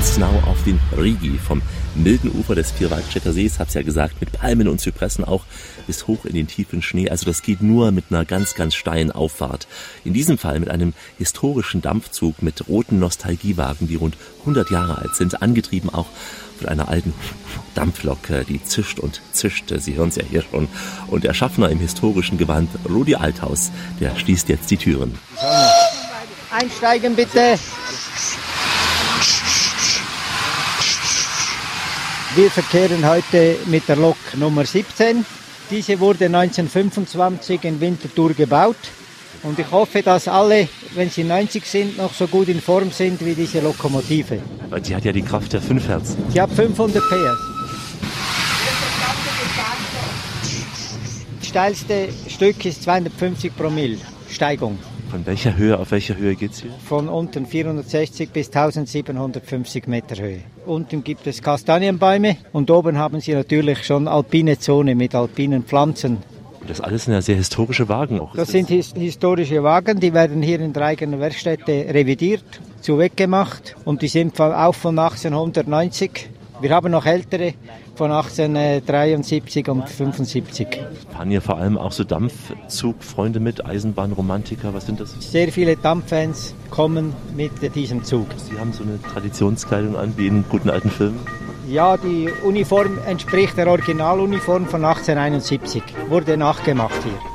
Snau auf den Rigi vom milden Ufer des Vierwaldstätter Sees, hab's ja gesagt, mit Palmen und Zypressen auch bis hoch in den tiefen Schnee. Also das geht nur mit einer ganz, ganz steilen Auffahrt. In diesem Fall mit einem historischen Dampfzug mit roten Nostalgiewagen, die rund 100 Jahre alt sind, angetrieben auch von einer alten Dampflok, die zischt und zischt. Sie hören es ja hier schon. Und der Schaffner im historischen Gewand, Rudi Althaus, der schließt jetzt die Türen. Einsteigen bitte. Wir verkehren heute mit der Lok Nummer 17. Diese wurde 1925 in Winterthur gebaut. Und ich hoffe, dass alle, wenn sie 90 sind, noch so gut in Form sind wie diese Lokomotive. Weil die hat ja die Kraft der 5 Hertz. Sie hat 500 PS. Das steilste Stück ist 250 Promille Steigung. Von welcher Höhe auf welche Höhe geht's hier? Von unten 460 bis 1750 Meter Höhe. Unten gibt es Kastanienbäume und oben haben sie natürlich schon alpine Zone mit alpinen Pflanzen. Und das alles sind ja sehr historische Wagen auch. Das sind historische Wagen, die werden hier in der eigenen Werkstätte revidiert, zu weggemacht und die sind auch von 1890. Wir haben noch ältere von 1873 und 75. Fahren hier vor allem auch so Dampfzugfreunde mit, Eisenbahnromantiker, was sind das? Sehr viele Dampffans kommen mit diesem Zug. Sie haben so eine Traditionskleidung an, wie in guten alten Filmen? Ja, die Uniform entspricht der Originaluniform von 1871, wurde nachgemacht hier.